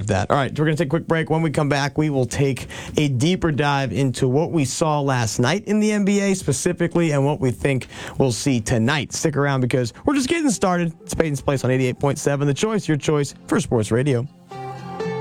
believe that. All right, we're going to take a quick break. When we come back, we will take a deeper dive into what we saw last night in the NBA specifically and what we think we'll see tonight. Stick around because we're just getting started. It's Peyton's Place on 88.7. The Choice, your choice for sports radio.